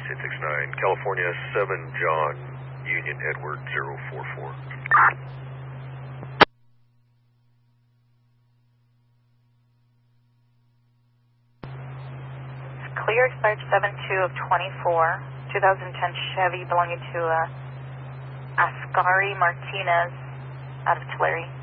2669, California 7 John, Union Edward 044. Clear, expired 7/2 of 24, 2010 Chevy belonging to Ascari Martinez out of Tulare.